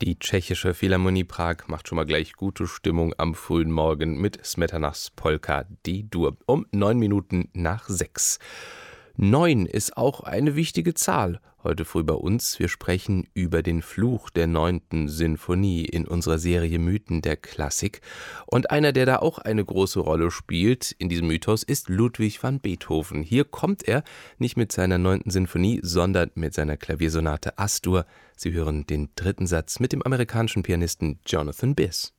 Die Tschechische Philharmonie Prag macht schon mal gleich gute Stimmung am frühen Morgen mit Smetanas Polka D-Dur um 9 Minuten nach 6. 9 ist auch eine wichtige Zahl. Heute früh bei uns. Wir sprechen über den Fluch der 9. Sinfonie in unserer Serie Mythen der Klassik. Und einer, der da auch eine große Rolle spielt in diesem Mythos, ist Ludwig van Beethoven. Hier kommt er nicht mit seiner 9. Sinfonie, sondern mit seiner Klaviersonate As-Dur. Sie hören den 3. Satz mit dem amerikanischen Pianisten Jonathan Biss.